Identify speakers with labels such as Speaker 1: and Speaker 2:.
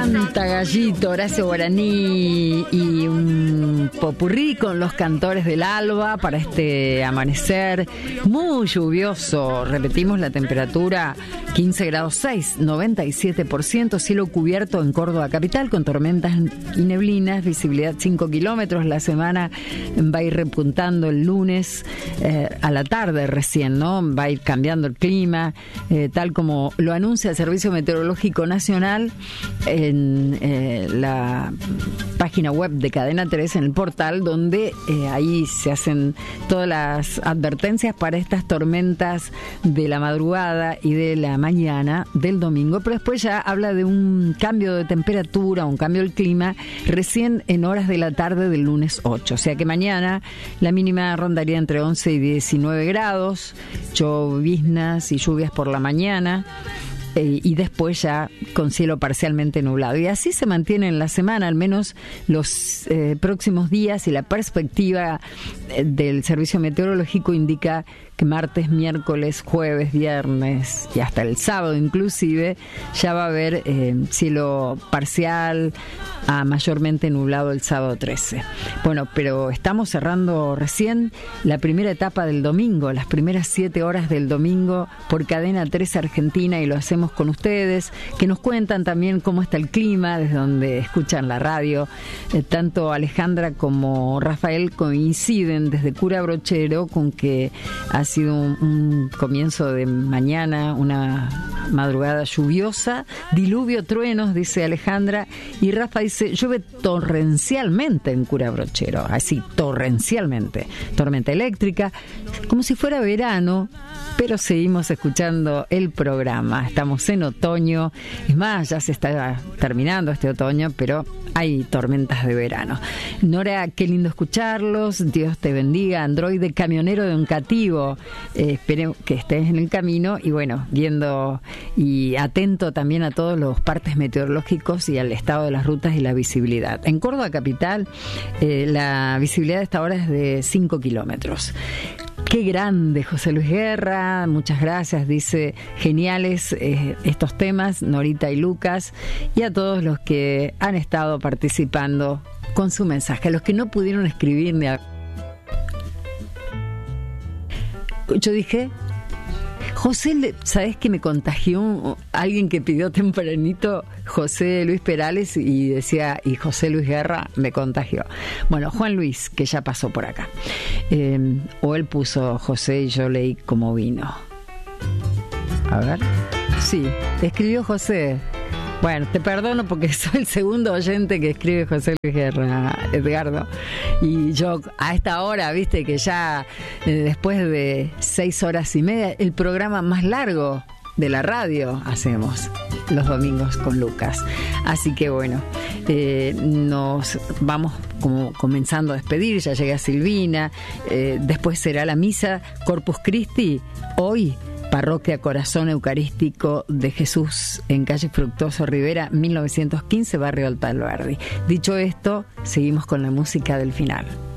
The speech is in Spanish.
Speaker 1: Canta Gallito, Horacio Guaraní y un popurrí con los cantores del alba para este amanecer muy lluvioso. Repetimos la temperatura 15 grados 6, 97%, cielo cubierto en Córdoba capital con tormentas y neblinas, visibilidad 5 kilómetros. La semana va a ir repuntando el lunes a la tarde recién, ¿no? Va a ir cambiando el clima, tal como lo anuncia el Servicio Meteorológico Nacional en la página web de Cadena 3, en el portal, donde ahí se hacen todas las advertencias para estas tormentas de la madrugada y de la mañana del domingo, pero después ya habla de un cambio de temperatura, un cambio del clima recién en horas de la tarde del lunes 8, o sea que mañana la mínima rondaría entre 11 y 19 grados, lloviznas y lluvias por la mañana, y después ya con cielo parcialmente nublado. Y así se mantiene en la semana, al menos los próximos días, y la perspectiva del Servicio Meteorológico indica que martes, miércoles, jueves, viernes y hasta el sábado inclusive ya va a haber cielo parcial a mayormente nublado el sábado 13. Bueno, pero estamos cerrando recién la primera etapa del domingo, las primeras 7 horas del domingo por Cadena 3 Argentina, y lo hacemos con ustedes, que nos cuentan también cómo está el clima, desde donde escuchan la radio. Tanto Alejandra como Rafael coinciden desde Cura Brochero con que ha sido un comienzo de mañana, una madrugada lluviosa, diluvio, truenos, dice Alejandra, y Rafa dice, llueve torrencialmente en Cura Brochero, así, torrencialmente, tormenta eléctrica, como si fuera verano, pero seguimos escuchando el programa. Estamos en otoño, es más, ya se está terminando este otoño, pero hay tormentas de verano. Nora, qué lindo escucharlos, Dios te bendiga. Androide camionero de Oncativo, espero que estés en el camino, y bueno, viendo y atento también a todos los partes meteorológicos y al estado de las rutas y la visibilidad. En Córdoba capital, la visibilidad de esta hora es de 5 kilómetros. Qué grande, José Luis Guerra, muchas gracias, dice, geniales estos temas, Norita y Lucas, y a todos los que han estado participando con su mensaje, a los que no pudieron escribir ni a... Yo dije, José, ¿sabés que me contagió alguien que pidió tempranito José Luis Perales y decía, y José Luis Guerra me contagió? Bueno, Juan Luis, que ya pasó por acá. O él puso José y yo leí como vino. A ver. Sí, escribió José. Bueno, te perdono porque soy el segundo oyente que escribe José Luis Guerra, Edgardo. Y yo a esta hora, viste que ya después de 6 horas y media, el programa más largo de la radio hacemos los domingos con Lucas. Así que bueno, nos vamos como comenzando a despedir. Ya llega Silvina, después será la misa Corpus Christi, hoy Parroquia Corazón Eucarístico de Jesús en calle Fructuoso Rivera, 1915, barrio Alto Alberdi. Dicho esto, seguimos con la música del final.